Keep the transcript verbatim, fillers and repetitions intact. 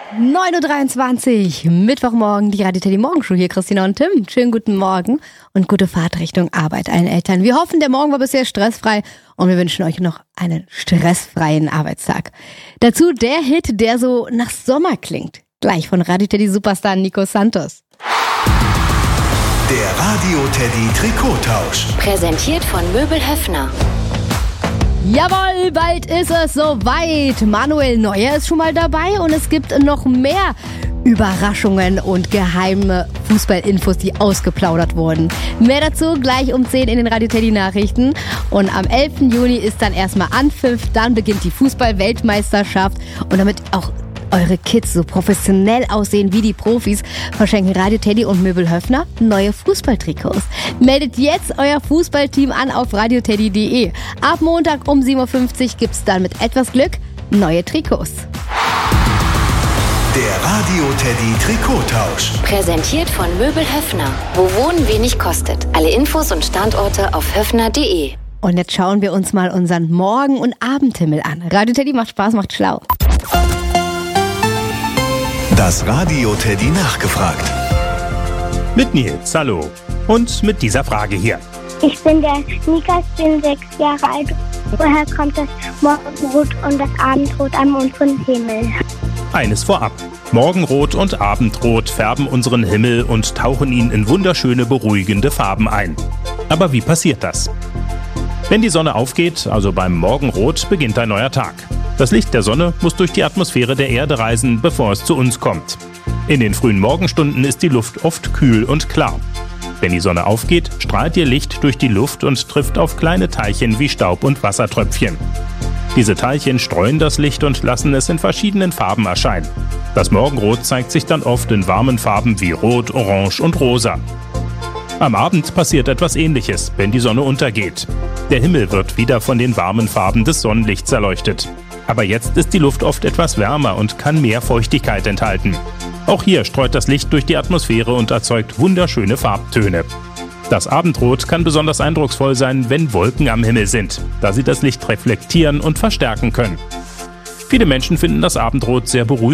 neun Uhr dreiundzwanzig, Mittwochmorgen, die Radio Teddy Morgenshow hier, Christina und Tim. Schönen guten Morgen und gute Fahrt Richtung Arbeit allen Eltern. Wir hoffen, der Morgen war bisher stressfrei und wir wünschen euch noch einen stressfreien Arbeitstag. Dazu der Hit, der so nach Sommer klingt. Gleich von Radio Teddy Superstar Nico Santos. Der Radio Teddy Trikottausch. Präsentiert von Möbel Höffner. Jawohl, bald ist es soweit. Manuel Neuer ist schon mal dabei und es gibt noch mehr Überraschungen und geheime Fußballinfos, die ausgeplaudert wurden. Mehr dazu gleich um zehn in den Radio Teddy Nachrichten. Und am elften Juni ist dann erstmal Anpfiff, dann beginnt die Fußball-Weltmeisterschaft. Und damit auch eure Kids so professionell aussehen wie die Profis, verschenken Radio Teddy und Möbel Höffner neue Fußballtrikots. Meldet jetzt euer Fußballteam an auf radio teddy punkt de. Ab Montag um sieben Uhr fünfzig gibt's dann mit etwas Glück neue Trikots. Der Radio Teddy Trikottausch. Präsentiert von Möbel Höffner. Wo Wohnen wenig kostet. Alle Infos und Standorte auf höffner punkt de. Und jetzt schauen wir uns mal unseren Morgen- und Abendhimmel an. Radio Teddy macht Spaß, macht schlau. Das Radio Teddy nachgefragt. Mit Nils, hallo. Und mit dieser Frage hier. Ich bin der Nikas, bin sechs Jahre alt. Woher kommt das Morgenrot und das Abendrot am unseren Himmel? Eines vorab. Morgenrot und Abendrot färben unseren Himmel und tauchen ihn in wunderschöne, beruhigende Farben ein. Aber wie passiert das? Wenn die Sonne aufgeht, also beim Morgenrot, beginnt ein neuer Tag. Das Licht der Sonne muss durch die Atmosphäre der Erde reisen, bevor es zu uns kommt. In den frühen Morgenstunden ist die Luft oft kühl und klar. Wenn die Sonne aufgeht, strahlt ihr Licht durch die Luft und trifft auf kleine Teilchen wie Staub und Wassertröpfchen. Diese Teilchen streuen das Licht und lassen es in verschiedenen Farben erscheinen. Das Morgenrot zeigt sich dann oft in warmen Farben wie Rot, Orange und Rosa. Am Abend passiert etwas Ähnliches, wenn die Sonne untergeht. Der Himmel wird wieder von den warmen Farben des Sonnenlichts erleuchtet. Aber jetzt ist die Luft oft etwas wärmer und kann mehr Feuchtigkeit enthalten. Auch hier streut das Licht durch die Atmosphäre und erzeugt wunderschöne Farbtöne. Das Abendrot kann besonders eindrucksvoll sein, wenn Wolken am Himmel sind, da sie das Licht reflektieren und verstärken können. Viele Menschen finden das Abendrot sehr beruhigend.